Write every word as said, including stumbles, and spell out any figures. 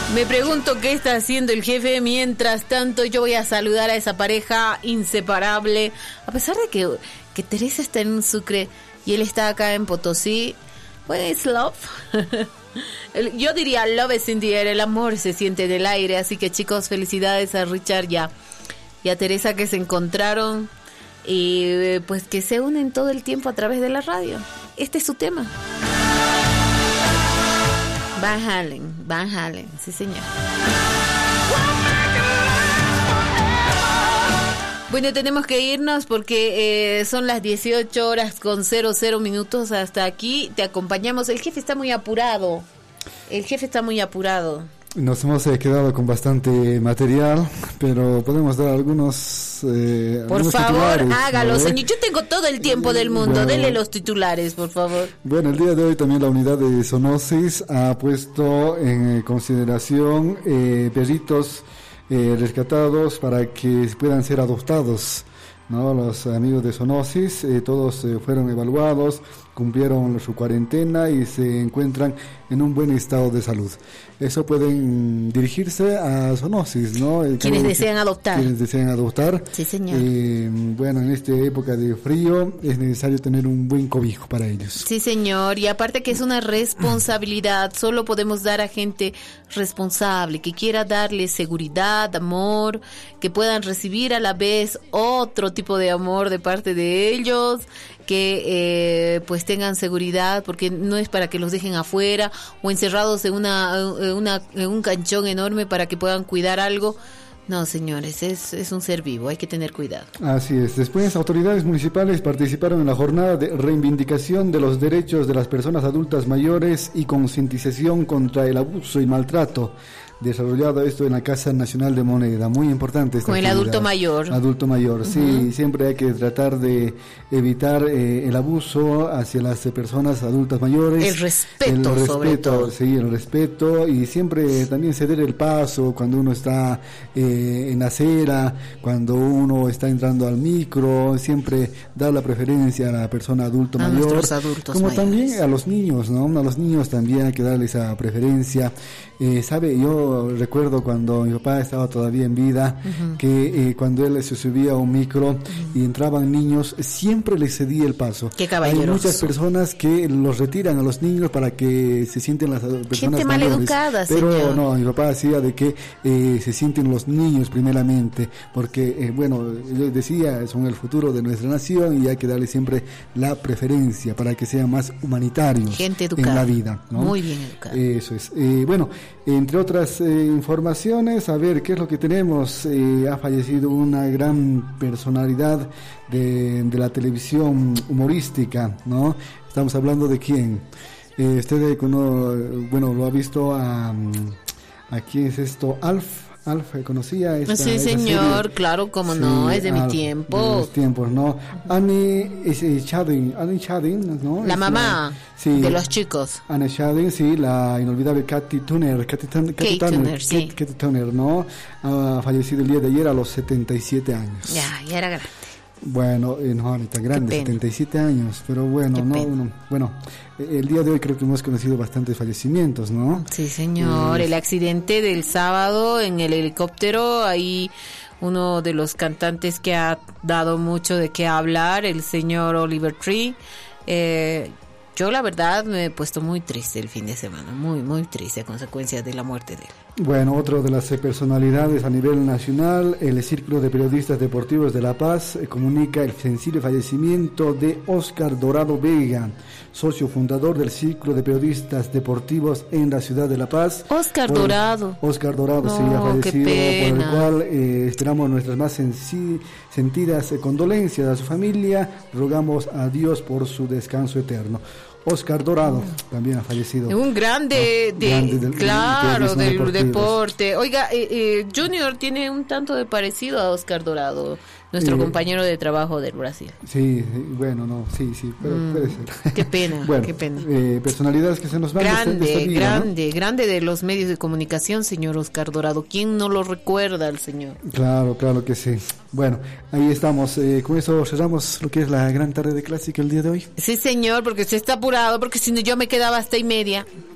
Me pregunto qué está haciendo el jefe. Mientras tanto, yo voy a saludar a esa pareja inseparable. A pesar de que, que Teresa está en Sucre y él está acá en Potosí. Pues love. Yo diría love is in the air. El amor se siente en el aire. Así que, chicos, felicidades a Richard y a, y a Teresa que se encontraron. Y pues que se unen todo el tiempo a través de la radio. Este es su tema. Van Halen, Van Halen, sí señor. Bueno, tenemos que irnos porque eh, son las dieciocho horas con cero cero minutos. Hasta aquí te acompañamos. El jefe está muy apurado. El jefe está muy apurado. Nos hemos eh, quedado con bastante material, pero podemos dar algunos eh, Por algunos favor, titulares, hágalo, ¿no? señor. Yo tengo todo el tiempo del mundo. Bueno, Dele los titulares, por favor. Bueno, el día de hoy también la unidad de zoonosis ha puesto en consideración eh, perritos eh, rescatados para que puedan ser adoptados, ¿no? Los amigos de zoonosis, eh, todos eh, fueron evaluados, cumplieron su cuarentena y se encuentran en un buen estado de salud. Eso pueden dirigirse a zoonosis, ¿no? El Quienes que, desean adoptar. Quienes desean adoptar. Sí, señor. Eh, bueno, en esta época de frío es necesario tener un buen cobijo para ellos. Sí, señor. Y aparte que es una responsabilidad, solo podemos dar a gente responsable, que quiera darles seguridad, amor, que puedan recibir a la vez otro tipo de amor de parte de ellos, que eh, pues tengan seguridad, porque no es para que los dejen afuera o encerrados en una, en una en un canchón enorme para que puedan cuidar algo. No, señores, es, es un ser vivo, hay que tener cuidado. Así es. Después, autoridades municipales participaron en la jornada de reivindicación de los derechos de las personas adultas mayores y concientización contra el abuso y maltrato. Desarrollado esto en la Casa Nacional de Moneda, muy importante esta Con el actividad. adulto mayor. Adulto mayor, uh-huh. Sí, siempre hay que tratar de evitar eh, el abuso hacia las eh, personas adultas mayores. El respeto, el respeto, sobre todo. Sí, el respeto y siempre también ceder el paso cuando uno está eh, en acera, cuando uno está entrando al micro, siempre dar la preferencia a la persona adulto a mayor. Nuestros adultos como mayores. También a los niños, ¿no? A los niños también hay que darle esa preferencia. Eh, sabe, yo recuerdo cuando mi papá estaba todavía en vida, uh-huh. que eh, cuando él se subía a un micro uh-huh. y entraban niños, siempre les cedía el paso. Qué caballeroso. Hay muchas personas que los retiran a los niños para que se sienten las personas Gente mayores. maleducada, Pero señor. no, mi papá hacía de que eh, se sienten los niños primeramente, porque, eh, bueno, yo decía, son el futuro de nuestra nación y hay que darle siempre la preferencia para que sean más humanitarios. Gente educada. En la vida, ¿no? Muy bien educada. Eso es. Eh, bueno, entre otras eh, informaciones, a ver qué es lo que tenemos. Eh, ha fallecido una gran personalidad de, de la televisión humorística, ¿no? Estamos hablando de quién. Eh, usted, uno, bueno, lo ha visto a, a quién es esto, Alf. Alf, conocía esta, sí, esta señor, serie? claro, cómo Sí, no, es de Alf, mi tiempo. De los tiempos, ¿no? Annie es, eh, Chadin, Annie Chadin, ¿no? La es mamá la, sí, de los chicos. Annie Chadin, sí, la inolvidable Katy Turner, Katy, Katy Kate Turner, Turner, sí. Katy, Katy Turner, ¿no? Ha fallecido el día de ayer a los setenta y siete años. Ya, ya era grande. Bueno, eh, no, ni tan grande, setenta y siete años, pero bueno, Qué no, pena. no, bueno, el día de hoy creo que hemos conocido bastantes fallecimientos, ¿no? Sí, señor, Eh, el accidente del sábado en el helicóptero, ahí uno de los cantantes que ha dado mucho de qué hablar, el señor Oliver Tree. Eh, yo la verdad me he puesto muy triste el fin de semana, muy, muy triste a consecuencia de la muerte de él. Bueno, otro de las eh, personalidades a nivel nacional, el Círculo de Periodistas Deportivos de La Paz eh, comunica el sensible fallecimiento de Óscar Dorado Vega, socio fundador del Círculo de Periodistas Deportivos en la ciudad de La Paz. Óscar Por- Dorado. Óscar Dorado, No, sí, ha qué fallecido, por el pena. cual eh, esperamos nuestras más sensi- sentidas eh, condolencias a su familia, rogamos a Dios por su descanso eterno. Óscar Dorado también ha fallecido. Un grande, No, de, grande del- claro, del del periodismo deportivo. deporte. Oiga, eh, eh, Junior tiene un tanto de parecido a Óscar Dorado, nuestro Eh, compañero de trabajo del Brasil. Sí, sí, bueno, no, sí, sí, pero Mm, puede ser. qué pena, bueno, qué pena. Eh, personalidades que se nos van de esta- de Grande, esta vida, grande, grande de los medios de comunicación, señor Óscar Dorado. ¿Quién no lo recuerda al señor? ¿no? Claro, claro que sí. Bueno, ahí estamos. Eh, con eso cerramos lo que es la gran tarde de clásica el día de hoy. Sí, señor, porque usted está apurado, porque si no yo me quedaba hasta y media.